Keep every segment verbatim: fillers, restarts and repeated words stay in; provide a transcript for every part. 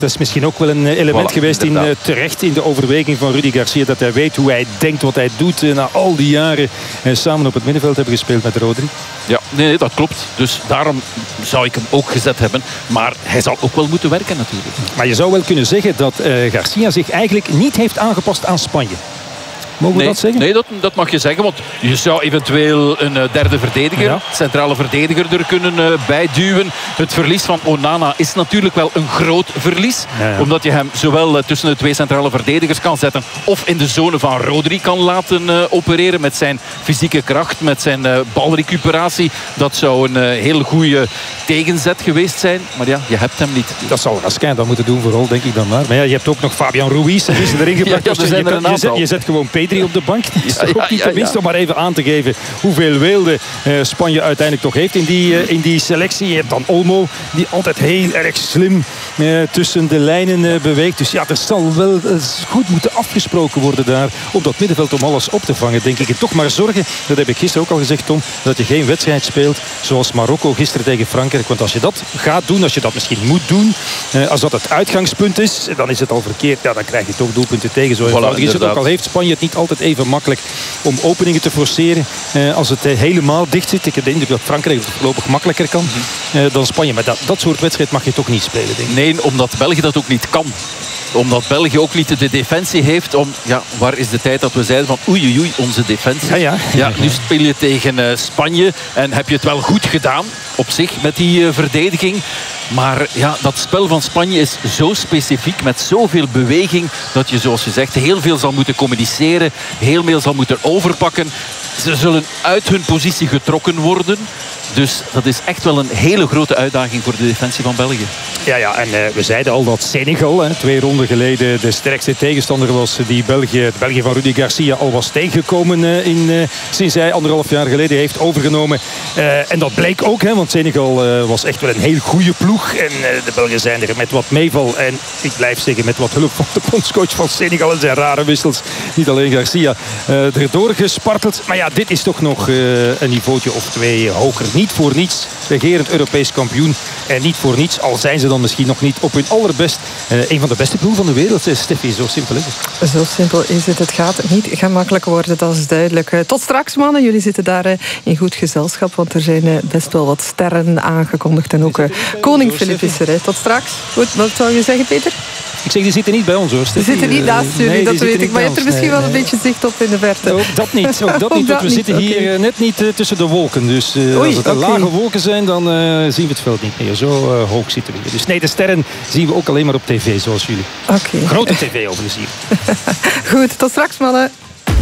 Dat is misschien ook wel een element voilà, geweest in, uh, terecht in de overweging van Rudy Garcia. Dat hij weet hoe hij denkt, wat hij doet. Uh, na al die jaren uh, samen op het middenveld hebben gespeeld met Rodri. Ja, nee, nee, dat klopt. Dus daarom zou ik hem ook gezet hebben. Maar hij zal ook wel moeten werken natuurlijk. Maar je zou wel kunnen zeggen dat uh, Garcia zich eigenlijk niet heeft aangepast aan Spanje. Mogen we nee, dat zeggen? Nee, dat, dat mag je zeggen. Want je zou eventueel een uh, derde verdediger, ja. centrale verdediger er kunnen uh, bijduwen. Het verlies van Onana is natuurlijk wel een groot verlies. Ja, ja. Omdat je hem zowel uh, tussen de twee centrale verdedigers kan zetten of in de zone van Rodri kan laten uh, opereren met zijn fysieke kracht, met zijn uh, balrecuperatie. Dat zou een uh, heel goede tegenzet geweest zijn. Maar ja, je hebt hem niet. Dat zal Raskin dan moeten doen vooral, denk ik dan maar. Maar ja, je hebt ook nog Fabian Ruiz er is erin gebracht. ja, ja, dus je, kan, je, zet, je zet gewoon Pedri op de bank. Dat is ja, ook niet ja, ja, tenminste ja. om maar even aan te geven hoeveel weelde uh, Spanje uiteindelijk toch heeft in die, uh, in die selectie. Je hebt dan Olmo, die altijd heel erg slim uh, tussen de lijnen uh, beweegt. Dus ja, er zal wel uh, goed moeten afgesproken worden daar op dat middenveld om alles op te vangen, denk ik. En toch maar zorgen, dat heb ik gisteren ook al gezegd, Tom, dat je geen wedstrijd speelt zoals Marokko gisteren tegen Frankrijk. Want als je dat gaat doen, als je dat misschien moet doen, uh, als dat het uitgangspunt is, dan is het al verkeerd. Ja, dan krijg je toch doelpunten tegen. Zo eenvoudig is het ook. Al heeft Spanje het niet altijd even makkelijk om openingen te forceren uh, als het uh, helemaal dicht zit. Ik heb de indruk dat Frankrijk het voorlopig makkelijker kan uh, dan Spanje. Maar dat, dat soort wedstrijd mag je toch niet spelen, denk ik. Nee, omdat België dat ook niet kan. Omdat België ook niet de defensie heeft om... Ja, waar is de tijd dat we zeiden van oei oei oei, onze defensie. Ja, ja. Ja, nu speel je tegen uh, Spanje en heb je het wel goed gedaan op zich met die uh, verdediging. Maar ja, dat spel van Spanje is zo specifiek met zoveel beweging dat je, zoals je zegt, heel veel zal moeten communiceren, heel veel zal moeten overpakken. Ze zullen uit hun positie getrokken worden. Dus dat is echt wel een hele grote uitdaging voor de defensie van België. Ja, ja, en uh, we zeiden al dat Senegal, hè, twee ronden geleden, de sterkste tegenstander was die België, België van Rudy Garcia al was tegengekomen uh, in, uh, sinds hij anderhalf jaar geleden heeft overgenomen. Uh, en dat bleek ook, hè, want Senegal uh, was echt wel een heel goede ploeg. En uh, de Belgen zijn er met wat meeval en ik blijf zeggen met wat hulp van de bondscoach van Senegal en zijn rare wissels. Niet alleen Garcia uh, erdoor gesparteld. Maar ja, dit is toch nog uh, een niveautje of twee hoger. Niet voor niets regerend Europees kampioen. En niet voor niets, al zijn ze dan misschien nog niet op hun allerbest. Uh, een van de beste ploegen van de wereld, Steffi. Zo simpel is het. Zo simpel is het. Het gaat niet gemakkelijk worden, dat is duidelijk. Tot straks, mannen. Jullie zitten daar uh, in goed gezelschap, want er zijn uh, best wel wat sterren aangekondigd. En ook uh, koning Filip is er. Hè. Tot straks. Goed, wat zou je zeggen, Peter? Ik zeg, die zitten niet bij ons, hoor. Die zitten niet naast jullie, nee, dat weet ik. Maar je hebt er misschien nee, wel een nee. beetje zicht op in de verte. Ook dat niet. Ook dat niet want we niet. zitten hier okay. net niet uh, tussen de wolken. Dus uh, Oei, als het okay. lage wolken zijn, dan uh, zien we het veld niet meer. Zo uh, hoog zitten we hier. Dus nee, de sterren zien we ook alleen maar op tv, zoals jullie. Okay. Grote tv overigens hier. Goed, tot straks, mannen.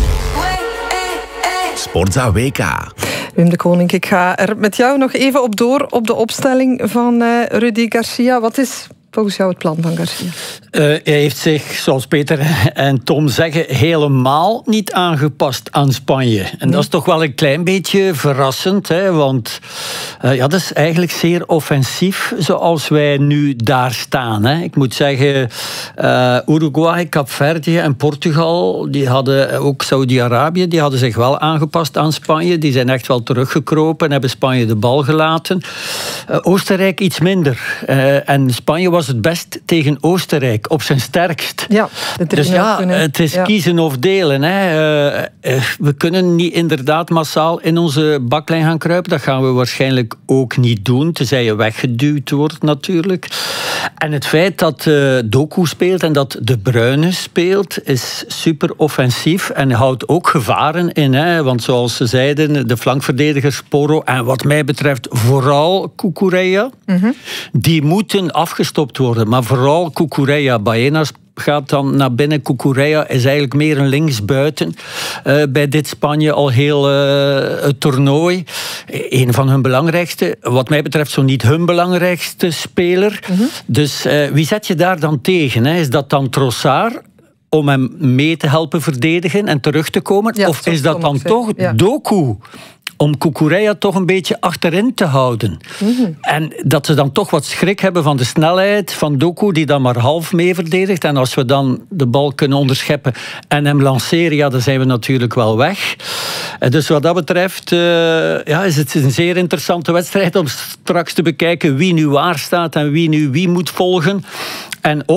Sportza W K. Wim de Koning, ik ga er met jou nog even op door op de opstelling van uh, Rudy Garcia. Wat is volgens jou het plan van Garcia? Uh, hij heeft zich, zoals Peter en Tom zeggen, helemaal niet aangepast aan Spanje. En nee. dat is toch wel een klein beetje verrassend. Hè? Want uh, ja, dat is eigenlijk zeer offensief zoals wij nu daar staan. Hè? Ik moet zeggen, uh, Uruguay, Kaapverdië en Portugal, die hadden ook Saudi-Arabië, die hadden zich wel aangepast aan Spanje. Die zijn echt wel teruggekropen en hebben Spanje de bal gelaten. Uh, Oostenrijk iets minder. Uh, en Spanje was was het best tegen Oostenrijk, op zijn sterkst. Ja, dus ja, kunnen. het is ja. kiezen of delen. Hè. Uh, uh, we kunnen niet inderdaad massaal in onze baklijn gaan kruipen. Dat gaan we waarschijnlijk ook niet doen, tenzij je weggeduwd wordt natuurlijk. En het feit dat uh, Doku speelt en dat De Bruyne speelt, is super offensief en houdt ook gevaren in. Hè. Want zoals ze zeiden, de flankverdedigers Porro en wat mij betreft vooral Cucurella, mm-hmm. die moeten afgestopt worden. Maar vooral Cucurella. Baena gaat dan naar binnen. Cucurella is eigenlijk meer een linksbuiten. Uh, bij dit Spanje al heel uh, het toernooi. Een van hun belangrijkste, wat mij betreft zo niet hun belangrijkste speler. Mm-hmm. Dus uh, wie zet je daar dan tegen? Hè? Is dat dan Trossard om hem mee te helpen verdedigen en terug te komen? Ja, of is dat dan toch ja. Doku? Om Cucurella toch een beetje achterin te houden. Mm-hmm. En dat ze dan toch wat schrik hebben van de snelheid van Doku, die dan maar half mee verdedigt. En als we dan de bal kunnen onderscheppen en hem lanceren, ja, dan zijn we natuurlijk wel weg. En dus wat dat betreft uh, ja, is het een zeer interessante wedstrijd om straks te bekijken wie nu waar staat en wie nu wie moet volgen. En